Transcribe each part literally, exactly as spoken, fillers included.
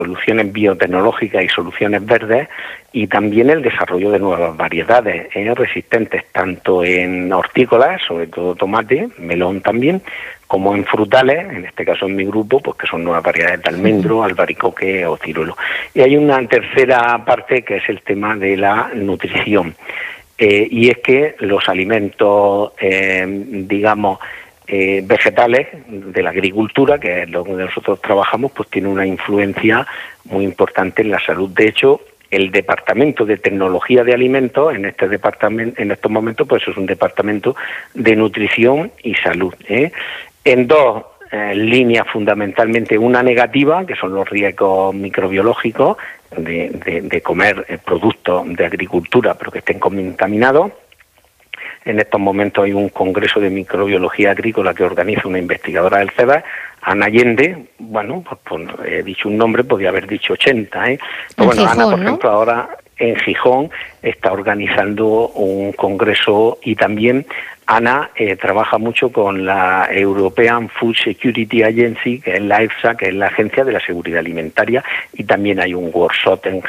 soluciones biotecnológicas y soluciones verdes, y también el desarrollo de nuevas variedades eh, resistentes, tanto en hortícolas, sobre todo tomate, melón también, como en frutales, en este caso en mi grupo, pues que son nuevas variedades de almendro, albaricoque o ciruelo. Y hay una tercera parte que es el tema de la nutrición, eh, y es que los alimentos, eh, digamos, Eh, vegetales de la agricultura, que es lo que nosotros trabajamos, pues tiene una influencia muy importante en la salud. De hecho, el departamento de tecnología de alimentos en este departamento, en estos momentos, pues es un departamento de nutrición y salud, ¿eh? En dos eh, líneas fundamentalmente, una negativa, que son los riesgos microbiológicos de, de, de comer eh, productos de agricultura pero que estén contaminados. En estos momentos hay un congreso de microbiología agrícola que organiza una investigadora del CEBAS, Ana Allende. Bueno, pues, pues he dicho un nombre, podría haber dicho ochenta, ¿eh? Pero bueno, Gijón, Ana, por ¿no? ejemplo, ahora en Gijón está organizando un congreso, y también Ana eh, trabaja mucho con la European Food Security Agency, que es la EFSA, que es la Agencia de la Seguridad Alimentaria, y también hay un workshop en,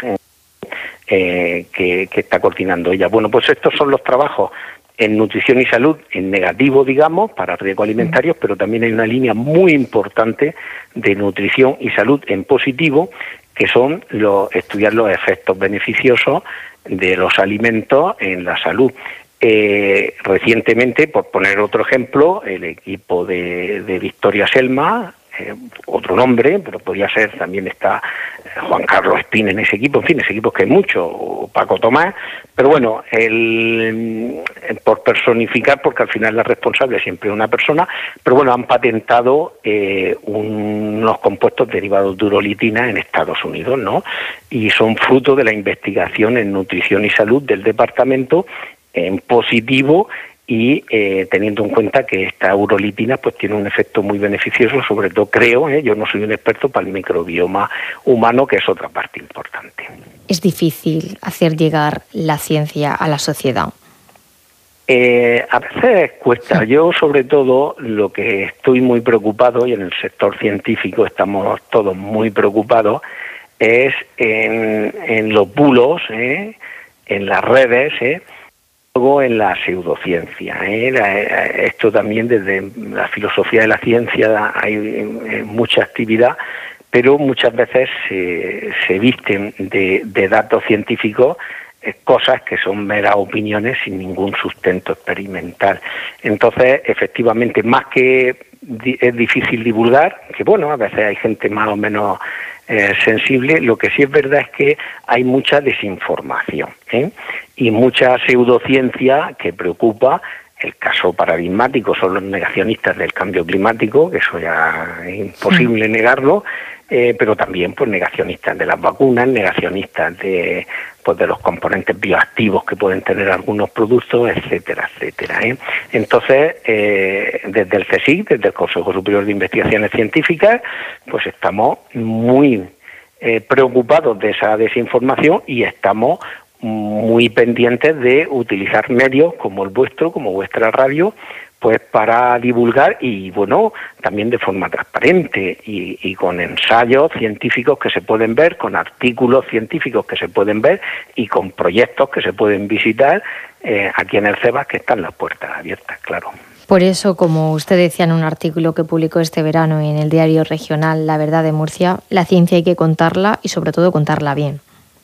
eh, que, que está coordinando ella. Bueno, pues estos son los trabajos en nutrición y salud en negativo, digamos, para riesgos alimentarios, pero también hay una línea muy importante de nutrición y salud en positivo, que son los, estudiar los efectos beneficiosos de los alimentos en la salud. Eh, recientemente, por poner otro ejemplo, el equipo de, de Victoria Selma, eh, otro nombre, pero podría ser, también está Juan Carlos Espín en ese equipo, en fin, ese equipo es que hay mucho, o Paco Tomás, pero bueno, el, por personificar, porque al final la responsable es siempre una persona, pero bueno, han patentado eh, un, unos compuestos derivados de urolitina en Estados Unidos, ¿no? Y son fruto de la investigación en nutrición y salud del departamento en positivo, y eh, teniendo en cuenta que esta urolitina pues tiene un efecto muy beneficioso, sobre todo creo, eh, yo no soy un experto, para el microbioma humano, que es otra parte importante. Es difícil hacer llegar la ciencia a la sociedad. Eh, a veces cuesta. Yo, sobre todo, lo que estoy muy preocupado, y en el sector científico estamos todos muy preocupados, es en, en los bulos, eh, en las redes, eh, luego en la pseudociencia, ¿eh? Esto también, desde la filosofía de la ciencia hay mucha actividad, pero muchas veces se, se visten de, de datos científicos eh, cosas que son meras opiniones sin ningún sustento experimental. Entonces, efectivamente, más que di- es difícil divulgar, que bueno, a veces hay gente más o menos eh, sensible, lo que sí es verdad es que hay mucha desinformación, ¿eh? Y mucha pseudociencia que preocupa. El caso paradigmático son los negacionistas del cambio climático, que eso ya es imposible sí. negarlo, eh, pero también pues negacionistas de las vacunas, negacionistas de pues de los componentes bioactivos que pueden tener algunos productos, etcétera, etcétera, ¿eh? Entonces, eh, desde el CSIC, desde el Consejo Superior de Investigaciones Científicas, pues estamos muy eh, preocupados de esa desinformación, y estamos muy pendientes de utilizar medios como el vuestro, como vuestra radio, pues para divulgar, y bueno, también de forma transparente, y, y con ensayos científicos que se pueden ver, con artículos científicos que se pueden ver, y con proyectos que se pueden visitar eh, aquí en el CEBAS, que están las puertas abiertas, claro. Por eso, como usted decía en un artículo que publicó este verano en el diario regional La Verdad de Murcia, la ciencia hay que contarla, y sobre todo contarla bien.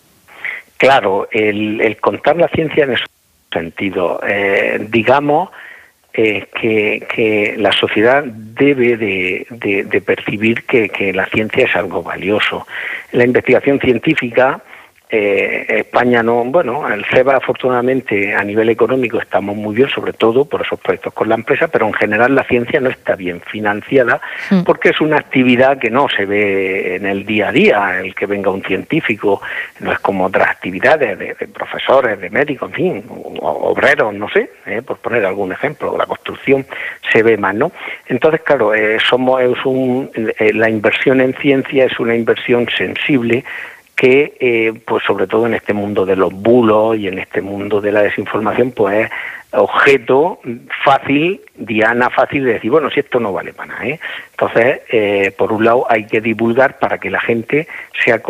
Claro, el, el contar la ciencia en ese sentido, eh, digamos eh, que, que la sociedad debe de, de, de percibir que, que la ciencia es algo valioso. La investigación científica, eh, España no, bueno, el CEBAS afortunadamente a nivel económico estamos muy bien, sobre todo por esos proyectos con la empresa, pero en general la ciencia no está bien financiada, sí. porque es una actividad que no se ve en el día a día. El que venga un científico no es como otras actividades de, de profesores, de médicos, en fin, o, obreros, no sé, eh, por poner algún ejemplo. La construcción se ve más, ¿no? Entonces, claro, eh, somos es un, eh, la inversión en ciencia es una inversión sensible, que eh, pues sobre todo en este mundo de los bulos y en este mundo de la desinformación, pues objeto fácil, diana fácil de decir, bueno, si esto no vale para nada, ¿eh? Entonces, eh, por un lado hay que divulgar para que la gente sea